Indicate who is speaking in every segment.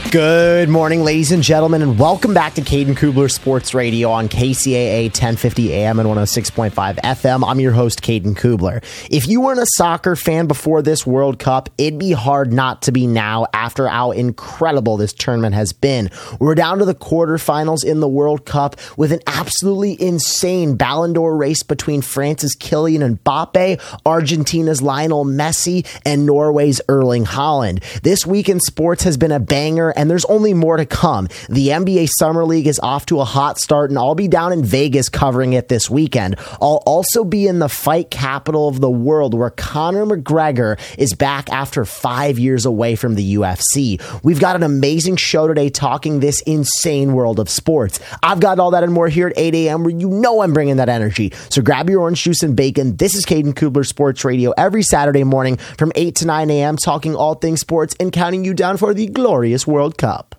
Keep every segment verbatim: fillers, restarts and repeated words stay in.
Speaker 1: Good morning, ladies and gentlemen, and welcome back to Caden Kubler Sports Radio on K C A A ten fifty A M and one oh six point five F M. I'm your host, Caden Kubler. If you weren't a soccer fan before this World Cup, it'd be hard not to be now after how incredible this tournament has been. We're down to the quarterfinals in the World Cup with an absolutely insane Ballon d'Or race between France's Kylian Mbappe, Argentina's Lionel Messi, and Norway's Erling Haaland. This week in sports has been a banger, and there's only more to come. The N B A Summer League is off to a hot start, and I'll be down in Vegas covering it this weekend. I'll also be in the fight capital of the world, where Conor McGregor is back after five years away from the U F C. We've got an amazing show today talking this insane world of sports. I've got all that and more here at eight a.m. where you know I'm bringing that energy. So grab your orange juice and bacon. This is Caden Kubler Sports Radio every Saturday morning from eight to nine a.m. talking all things sports and counting you down for the glorious World Cup.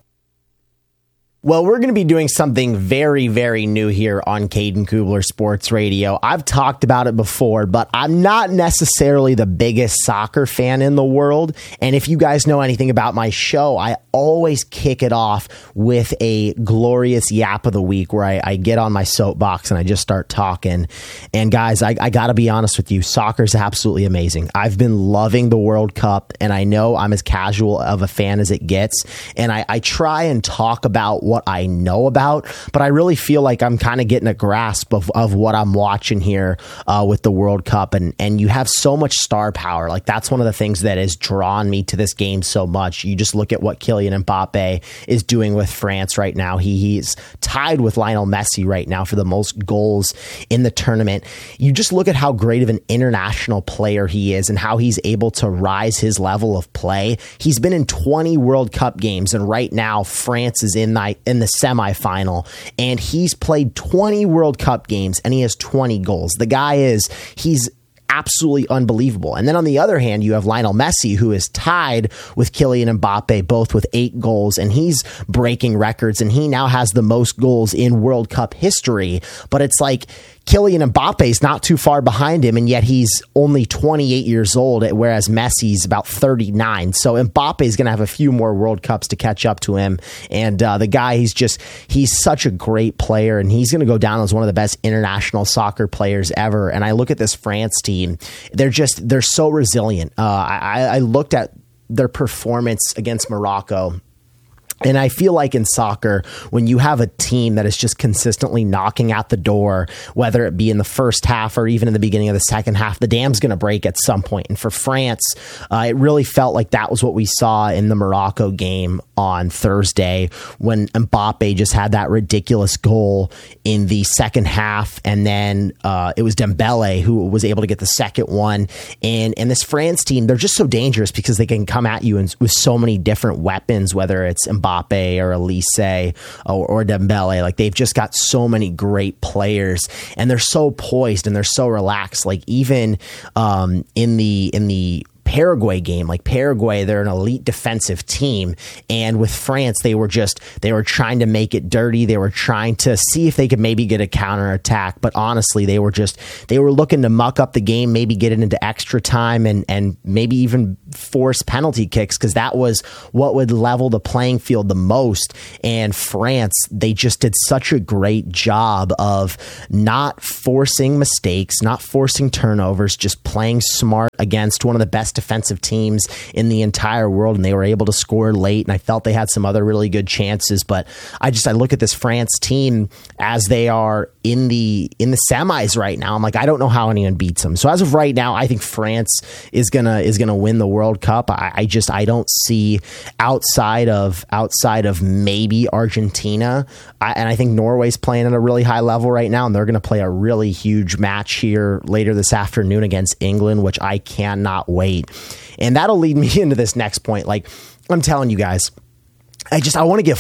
Speaker 1: Well, we're going to be doing something very, very new here on Caden Kubler Sports Radio. I've talked about it before, but I'm not necessarily the biggest soccer fan in the world. And if you guys know anything about my show, I always kick it off with a glorious yap of the week where I, I get on my soapbox and I just start talking. And guys, I, I got to be honest with you, soccer is absolutely amazing. I've been loving the World Cup, and I know I'm as casual of a fan as it gets. And I, I try and talk about what I know about, but I really feel like I'm kind of getting a grasp of, of what I'm watching here uh, with the World Cup. And, and you have so much star power. Like, that's one of the things that has drawn me to this game so much. You just look at what Kylian Mbappe is doing with France right now. He, he's tied with Lionel Messi right now for the most goals in the tournament. You just look at how great of an international player he is and how he's able to rise his level of play. He's been in twenty World Cup games, and right now France is in the in the semifinal, and he's played twenty World Cup games and he has twenty goals. The guy is, he's absolutely unbelievable. And then on the other hand, you have Lionel Messi, who is tied with Kylian Mbappe, both with eight goals, and he's breaking records, and he now has the most goals in World Cup history. But it's like, Kylian Mbappe is not too far behind him, and yet he's only twenty-eight years old, whereas Messi's about thirty-nine. So Mbappe is going to have a few more World Cups to catch up to him. And uh, the guy, he's just, he's such a great player, and he's going to go down as one of the best international soccer players ever. And I look at this France team, they're just, they're so resilient. Uh, I, I looked at their performance against Morocco. And I feel like in soccer, when you have a team that is just consistently knocking out the door, whether it be in the first half or even in the beginning of the second half, the dam's going to break at some point. And for France, uh, it really felt like that was what we saw in the Morocco game on Thursday, when Mbappe just had that ridiculous goal in the second half. And then uh, it was Dembele who was able to get the second one. And, and this France team, they're just so dangerous because they can come at you in, with so many different weapons, whether it's Mbappe or Elise or, or Dembele. Like, they've just got so many great players, and they're so poised and they're so relaxed. Like, even um, in the in the Paraguay game, like Paraguay, they're an elite defensive team, and with France, they were just, they were trying to make it dirty. They were trying to see if they could maybe get a counterattack, but honestly, they were just, they were looking to muck up the game, maybe get it into extra time, and and maybe even force penalty kicks, because that was what would level the playing field the most. And France, they just did such a great job of not forcing mistakes, not forcing turnovers, just playing smart against one of the best defensive teams in the entire world, and they were able to score late, and I felt they had some other really good chances. But I just, I look at this France team as they are in the in the semis right now. I'm like, I don't know how anyone beats them. So as of right now, I think France is gonna is gonna win the World Cup. I, I just I don't see outside of outside of maybe Argentina, I, and I think Norway's playing at a really high level right now, and they're going to play a really huge match here later this afternoon against England, which I cannot wait. And that'll lead me into this next point. Like, I'm telling you guys, I just, I want to give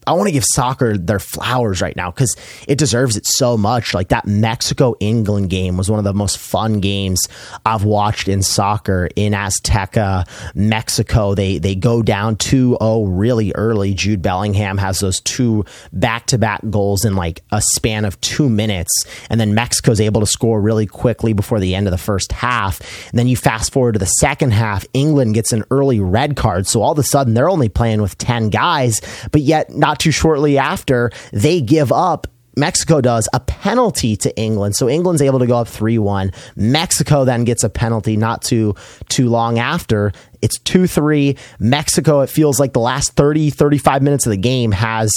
Speaker 1: I want to give soccer their flowers right now because it deserves it so much. Like that Mexico-England game was one of the most fun games I've watched in soccer. In Azteca, Mexico, they they go down two oh really early. Jude Bellingham has those two back-to-back goals in like a span of two minutes. And then Mexico's able to score really quickly before the end of the first half. And then you fast forward to the second half, England gets an early red card. So all of a sudden they're only playing with ten guys, but yet not too shortly after, they give up, Mexico does, a penalty to England. So England's able to go up three one. Mexico then gets a penalty not too too long after. It's two three. Mexico, it feels like the last thirty, thirty-five minutes of the game has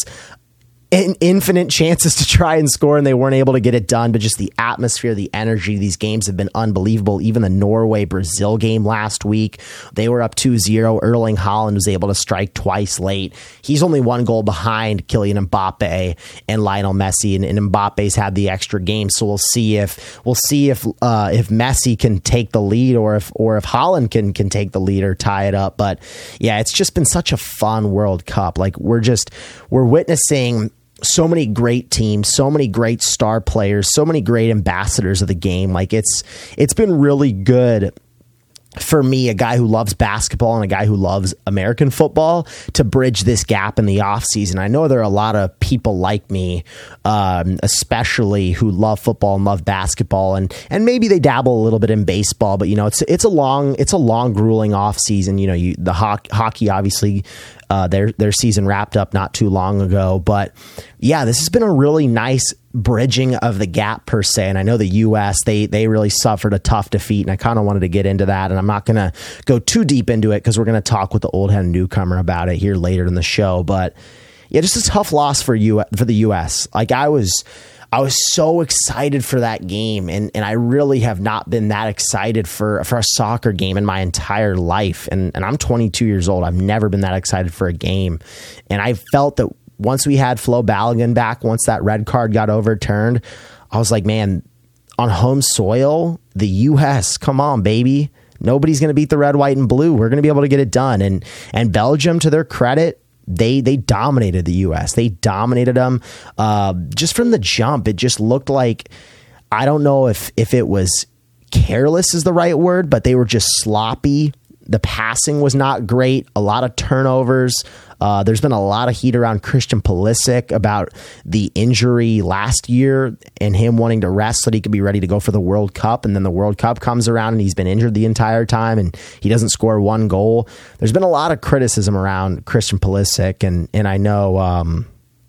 Speaker 1: in infinite chances to try and score, and they weren't able to get it done. But just the atmosphere, the energy, these games have been unbelievable. Even the Norway-Brazil game last week, they were up two zero. Erling Haaland was able to strike twice late. He's only one goal behind Kylian Mbappe and Lionel Messi, and, and Mbappe's had the extra game. So we'll see if we'll see if uh, if Messi can take the lead, or if or if Haaland can can take the lead or tie it up. But yeah, it's just been such a fun World Cup. Like we're just we're witnessing so many great teams, so many great star players, so many great ambassadors of the game. Like it's it's been really good for me, a guy who loves basketball and a guy who loves American football, to bridge this gap in the offseason. I know there are a lot of people like me, um, especially who love football and love basketball, and and maybe they dabble a little bit in baseball, but you know, it's it's a long it's a long grueling offseason. You know, you the ho- hockey obviously uh, their their season wrapped up not too long ago, but yeah, this has been a really nice bridging of the gap per se. And I know the U S, they they really suffered a tough defeat, and I kind of wanted to get into that, and I'm not going to go too deep into it because we're going to talk with the old head newcomer about it here later in the show. But yeah, just a tough loss for you for the U S. Like I was I was so excited for that game, and and I really have not been that excited for for a soccer game in my entire life. And and I'm twenty-two years old. I've never been that excited for a game. And I felt that once we had Flo Balogun back, once that red card got overturned, I was like, man, on home soil, the U S, come on, baby. Nobody's going to beat the red, white, and blue. We're going to be able to get it done. And and Belgium, to their credit, they they dominated the U S. They dominated them uh, just from the jump. It just looked like, I don't know if if it was careless is the right word, but they were just sloppy. The passing was not great. A lot of turnovers. Uh, there's been a lot of heat around Christian Pulisic about the injury last year and him wanting to rest so that he could be ready to go for the World Cup. And then the World Cup comes around and he's been injured the entire time and he doesn't score one goal. There's been a lot of criticism around Christian Pulisic. And, and I know um,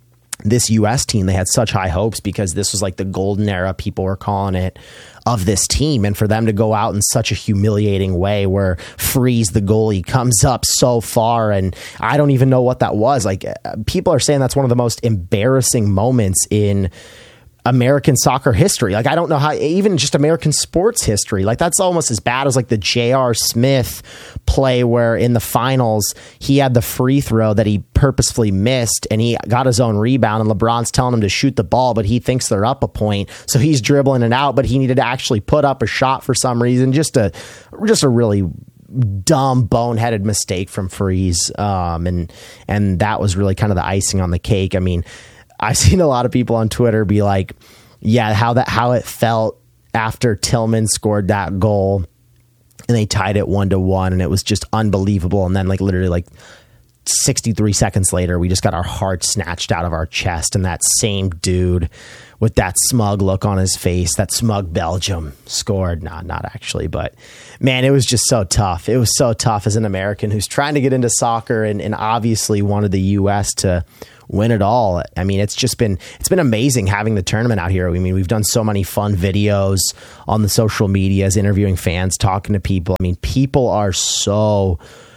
Speaker 1: this U S team, they had such high hopes because this was like the golden era, people were calling it, of this team. And for them to go out in such a humiliating way where Freeze, the goalie, comes up so far, and I don't even know what that was. Like, people are saying that's one of the most embarrassing moments in American soccer history. Like, I don't know how, even just American sports history, like that's almost as bad as like the J R Smith play where in the finals he had the free throw that he purposefully missed and he got his own rebound, and LeBron's telling him to shoot the ball, but he thinks they're up a point, so he's dribbling it out, but he needed to actually put up a shot for some reason. Just a just a really dumb, boneheaded mistake from Freeze, um, and and that was really kind of the icing on the cake. I mean, I've seen a lot of people on Twitter be like, yeah, how that how it felt after Tillman scored that goal and they tied it one to one, and it was just unbelievable. And then like literally like sixty-three seconds later, we just got our heart snatched out of our chest, and that same dude with that smug look on his face, that smug Belgium, scored. Nah, not actually, but man, it was just so tough. It was so tough as an American who's trying to get into soccer and, and obviously wanted the U S to win it all. I mean, it's just been, it's been amazing having the tournament out here. I mean, we've done so many fun videos on the social medias, interviewing fans, talking to people. I mean, people are so,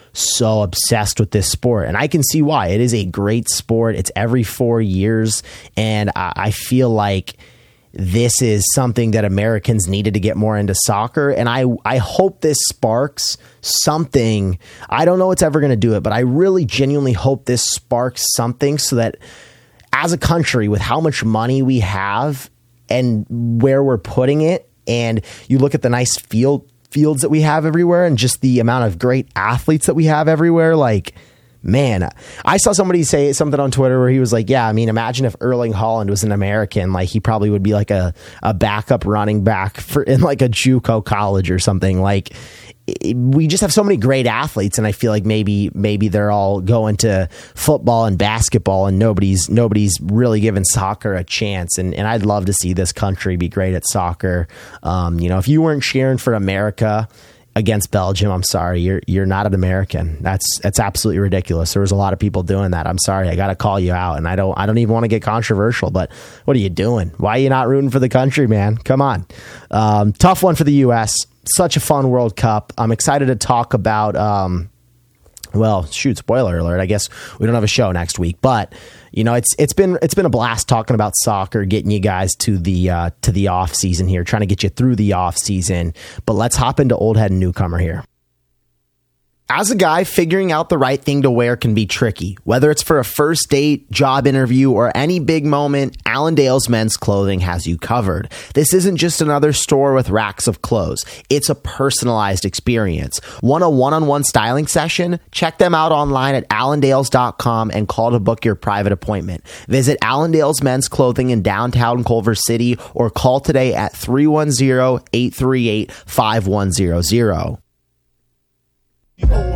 Speaker 1: so obsessed with this sport, and I can see why. It is a great sport. It's every four years. And I, I feel like this is something that Americans needed to get more into soccer. And I, I hope this sparks something. I don't know what's ever going to do it, but I really genuinely hope this sparks something so that as a country, with how much money we have and where we're putting it, and you look at the nice field fields that we have everywhere and just the amount of great athletes that we have everywhere, like, Man, I saw somebody say something on Twitter where he was like, yeah, I mean, imagine if Erling Haaland was an American, like he probably would be like a, a backup running back for in like a JUCO college or something. Like, we just have so many great athletes, and I feel like maybe maybe they're all going to football and basketball, and nobody's nobody's really giving soccer a chance. And and I'd love to see this country be great at soccer. Um, you know, if you weren't cheering for America against Belgium, I'm sorry, you're you're not an American. That's that's absolutely ridiculous. There was a lot of people doing that. I'm sorry, I got to call you out, and I don't I don't even want to get controversial, but what are you doing? Why are you not rooting for the country, man? Come on. Um, tough one for the U S. Such a fun World Cup. I'm excited to talk about, um, well, shoot, spoiler alert. I guess we don't have a show next week, but you know, it's it's been it's been a blast talking about soccer, getting you guys to the uh, to the off season here, trying to get you through the off season. But let's hop into old head and newcomer here. As a guy, figuring out the right thing to wear can be tricky. Whether it's for a first date, job interview, or any big moment, Allendale's Men's Clothing has you covered. This isn't just another store with racks of clothes. It's a personalized experience. Want a one-on-one styling session? Check them out online at allendales dot com and call to book your private appointment. Visit Allendale's Men's Clothing in downtown Culver City or call today at three one zero, eight three eight, five one zero zero. All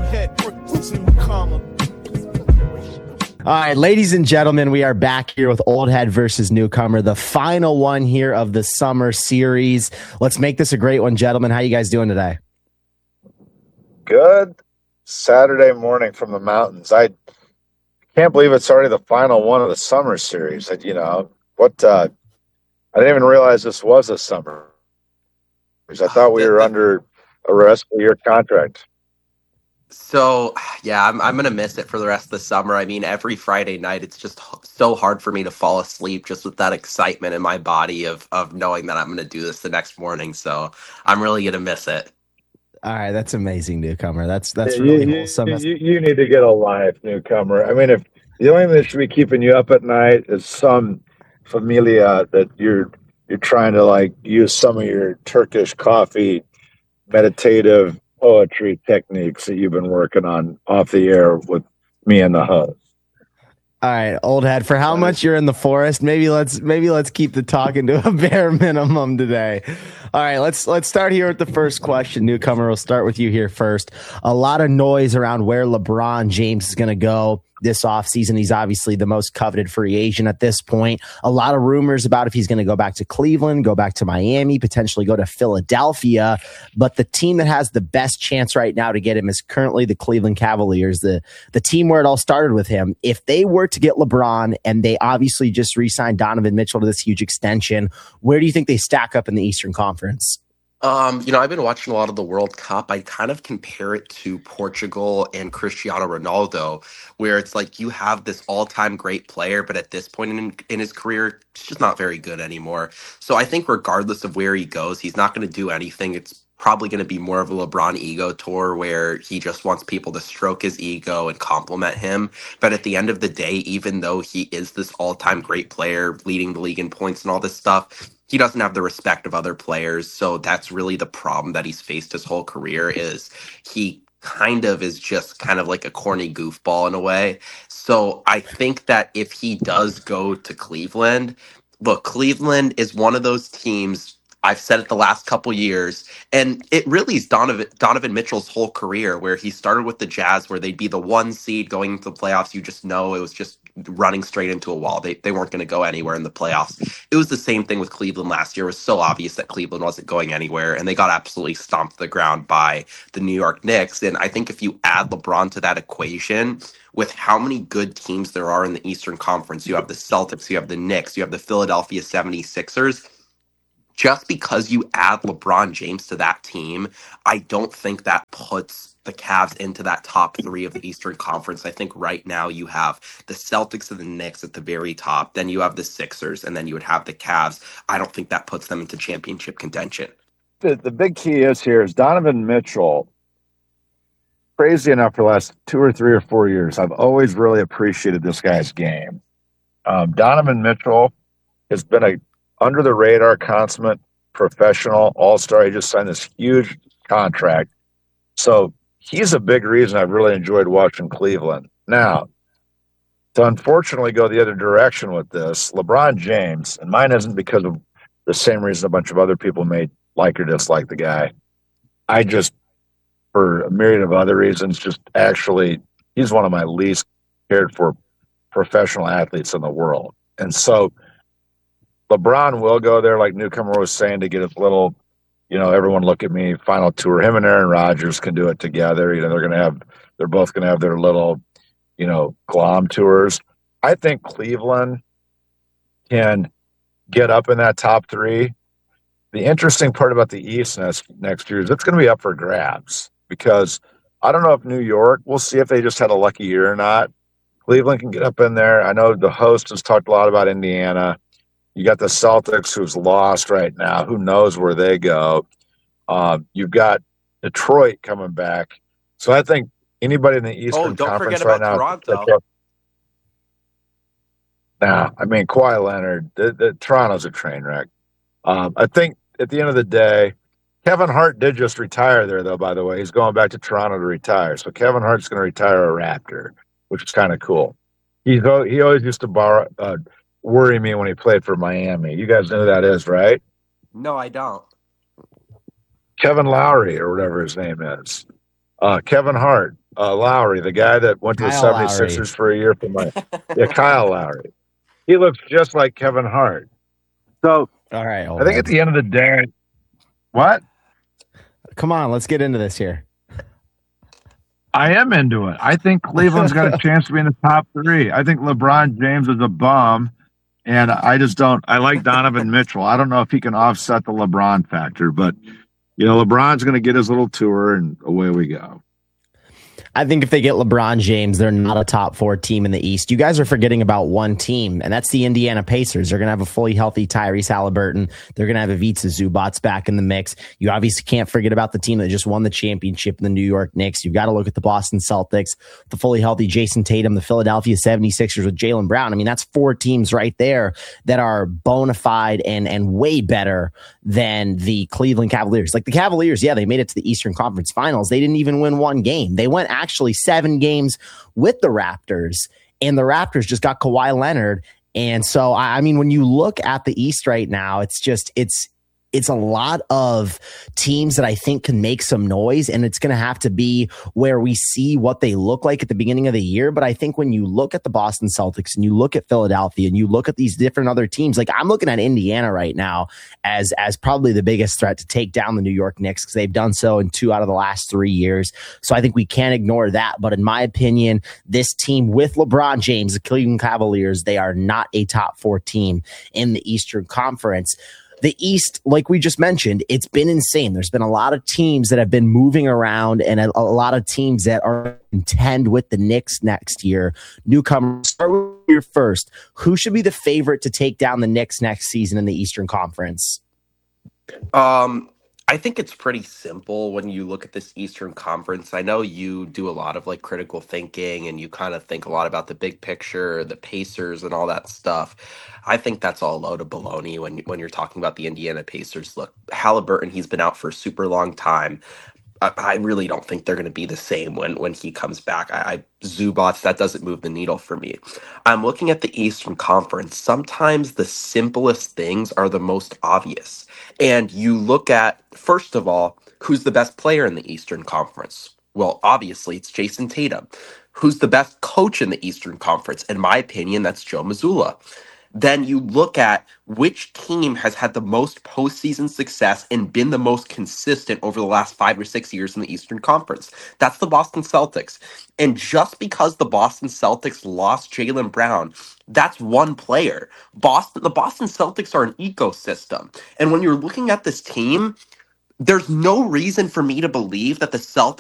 Speaker 1: right, ladies and gentlemen, we are back here with Old Head versus Newcomer, the final one here of the summer series. Let's make this a great one, gentlemen. How you guys doing today?
Speaker 2: Good Saturday morning from the mountains. I can't believe it's already the final one of the summer series. You know what? Uh, I didn't even realize this was a summer. I thought we were under a rest of year contract.
Speaker 3: So, yeah, I'm I'm going to miss it for the rest of the summer. I mean, every Friday night, it's just so hard for me to fall asleep just with that excitement in my body of of knowing that I'm going to do this the next morning. So I'm really going to miss it.
Speaker 1: All right, that's amazing, Newcomer. That's that's
Speaker 2: yeah,
Speaker 1: really
Speaker 2: you,
Speaker 1: wholesome.
Speaker 2: You, you, you need to get a life, Newcomer. I mean, if the only thing that should be keeping you up at night is some familia that you're you're trying to like use some of your Turkish coffee meditative poetry techniques that you've been working on off the air with me and the host.
Speaker 1: All right, old head, for how much you're in the forest, maybe let's maybe let's keep the talking to a bare minimum today. All right, let's let's start here with the first question. Newcomer, we'll start with you here first. A lot of noise around where LeBron James is going to go this offseason. He's obviously the most coveted free agent at this point. A lot of rumors about if he's going to go back to Cleveland, go back to Miami, potentially go to Philadelphia. But the team that has the best chance right now to get him is currently the Cleveland Cavaliers, the, the team where it all started with him. If they were to get LeBron, and they obviously just re-signed Donovan Mitchell to this huge extension, where do you think they stack up in the Eastern Conference?
Speaker 3: Um, you know, I've been watching a lot of the World Cup. I kind of compare it to Portugal and Cristiano Ronaldo, where it's like you have this all-time great player, but at this point in, in his career, it's just not very good anymore. So I think regardless of where he goes, he's not going to do anything. It's probably going to be more of a LeBron ego tour where he just wants people to stroke his ego and compliment him. But at the end of the day, even though he is this all-time great player, leading the league in points and all this stuff, he doesn't have the respect of other players. So that's really the problem that he's faced his whole career, is he kind of is just kind of like a corny goofball in a way. So I think that if he does go to Cleveland, look, Cleveland is one of those teams, I've said it the last couple years, and it really is Donovan, Donovan Mitchell's whole career, where he started with the Jazz, where they'd be the one seed going into the playoffs. You just know it was just running straight into a wall. They they weren't going to go anywhere in the playoffs. It was the same thing with Cleveland last year. It was so obvious that Cleveland wasn't going anywhere, and they got absolutely stomped to the ground by the New York Knicks. And I think if you add LeBron to that equation, with how many good teams there are in the Eastern Conference, you have the Celtics, you have the Knicks, you have the Philadelphia seventy-sixers, just because you add LeBron James to that team, I don't think that puts the Cavs into that top three of the Eastern Conference. I think right now you have the Celtics and the Knicks at the very top. Then you have the Sixers, and then you would have the Cavs. I don't think that puts them into championship contention.
Speaker 2: The, the big key is here is Donovan Mitchell. Crazy enough, for the last two or three or four years, I've always really appreciated this guy's game. Um, Donovan Mitchell has been a under the radar, consummate professional all-star. He just signed this huge contract. So he's a big reason I've really enjoyed watching Cleveland. Now, to unfortunately go the other direction with this, LeBron James, and mine isn't because of the same reason a bunch of other people may like or dislike the guy. I just, for a myriad of other reasons, just actually, he's one of my least cared for professional athletes in the world. And so LeBron will go there, like Newcomer was saying, to get his little, you know, everyone look at me, final tour. Him and Aaron Rodgers can do it together. You know, they're going to have, they're both going to have their little, you know, glom tours. I think Cleveland can get up in that top three. The interesting part about the East next, next year is it's going to be up for grabs, because I don't know if New York, we'll see if they just had a lucky year or not. Cleveland can get up in there. I know the host has talked a lot about Indiana. You got the Celtics, who's lost right now. Who knows where they go? Um, you've got Detroit coming back. So I think anybody in the Eastern
Speaker 3: Oh, don't
Speaker 2: Conference
Speaker 3: forget
Speaker 2: right
Speaker 3: about
Speaker 2: now.
Speaker 3: Toronto.
Speaker 2: Nah, I mean, Kawhi Leonard, the, the, Toronto's a train wreck. Um, I think at the end of the day, Kevin Hart did just retire there, though, by the way. He's going back to Toronto to retire. So Kevin Hart's going to retire a Raptor, which is kind of cool. He's, he always used to borrow, uh, worry me when he played for Miami. You guys know who that is, right?
Speaker 3: No, I don't.
Speaker 2: Kevin Lowry, or whatever his name is. Uh, Kevin Hart, uh, Lowry, the guy that went to
Speaker 1: Kyle
Speaker 2: the seventy-sixers
Speaker 1: Lowry.
Speaker 2: for a year for my yeah, Kyle Lowry. He looks just like Kevin Hart. So
Speaker 1: All right.
Speaker 2: I think at the end of the day, what?
Speaker 1: Come on, let's get into this here.
Speaker 2: I am into it. I think Cleveland's got a chance to be in the top three. I think LeBron James is a bum, and I just don't. I like Donovan Mitchell. I don't know if he can offset the LeBron factor, but you know, LeBron's going to get his little tour, and away we go.
Speaker 1: I think if they get LeBron James, they're not a top four team in the East. You guys are forgetting about one team, and that's the Indiana Pacers. They're going to have a fully healthy Tyrese Halliburton. They're going to have Ivica Zubac back in the mix. You obviously can't forget about the team that just won the championship in the New York Knicks. You've got to look at the Boston Celtics, the fully healthy Jason Tatum, the Philadelphia seventy-sixers with Jaylen Brown. I mean, that's four teams right there that are bona fide and, and way better than the Cleveland Cavaliers. Like the Cavaliers, yeah, they made it to the Eastern Conference Finals. They didn't even win one game. They went actually seven games with the Raptors, and the Raptors just got Kawhi Leonard. And so, I mean, when you look at the East right now, it's just, it's, it's a lot of teams that I think can make some noise, and it's going to have to be where we see what they look like at the beginning of the year. But I think when you look at the Boston Celtics and you look at Philadelphia and you look at these different other teams, like I'm looking at Indiana right now as, as probably the biggest threat to take down the New York Knicks, because they've done so in two out of the last three years. So I think we can't ignore that. But in my opinion, this team with LeBron James, the Cleveland Cavaliers, they are not a top four team in the Eastern Conference. The East, like we just mentioned, it's been insane. There's been a lot of teams that have been moving around, and a, a lot of teams that are contend with the Knicks next year. Newcomers, start with your first. Who should be the favorite to take down the Knicks next season in the Eastern Conference?
Speaker 3: Um, I think it's pretty simple when you look at this Eastern Conference. I know you do a lot of like critical thinking, and you kind of think a lot about the big picture, the Pacers and all that stuff. I think that's all a load of baloney when when you're talking about the Indiana Pacers. Look, Halliburton, he's been out for a super long time. I, I really don't think they're going to be the same when when he comes back. I, I Zubats, that doesn't move the needle for me. I'm looking at the Eastern Conference. Sometimes the simplest things are the most obvious. And you look at, first of all, who's the best player in the Eastern Conference? Well, obviously, it's Jason Tatum. Who's the best coach in the Eastern Conference? In my opinion, that's Joe Mazzulla. Then you look at which team has had the most postseason success and been the most consistent over the last five or six years in the Eastern Conference. That's the Boston Celtics. And just because the Boston Celtics lost Jaylen Brown, that's one player. Boston, the Boston Celtics are an ecosystem. And when you're looking at this team, there's no reason for me to believe that the Celtics